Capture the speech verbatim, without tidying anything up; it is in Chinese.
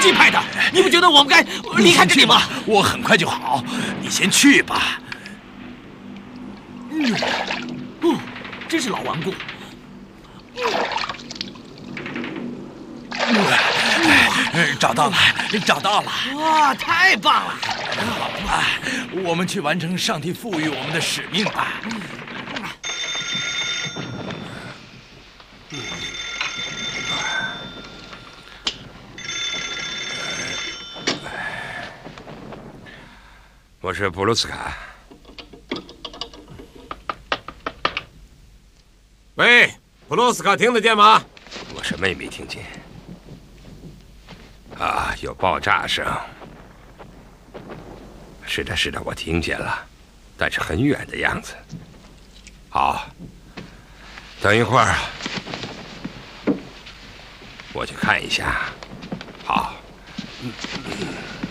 鸡派的，你不觉得我们该离开这里吗？ 我很快就好，你先去吧。 嗯，哦，真是老顽固。 嗯，找到了，找到了！ 哇，太棒了！ 好吧，我们去完成上帝赋予我们的使命吧。 我是布鲁斯卡。喂，布鲁斯卡，听得见吗？我什么也没听见。啊，有爆炸声。是的，是的，我听见了，但是很远的样子。好，等一会儿，我去看一下。好。嗯嗯